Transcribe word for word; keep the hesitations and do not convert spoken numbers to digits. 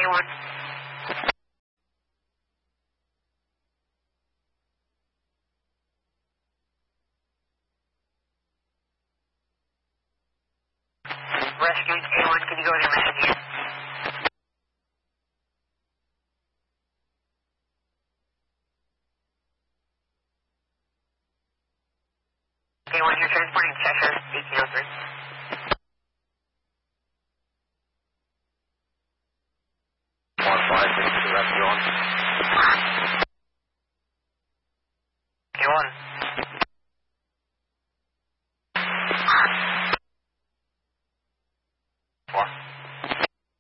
one. Rescue K one, can you go to your man here? K one, you're transporting Cheshire, eighteen oh three. one five six, the rescue on.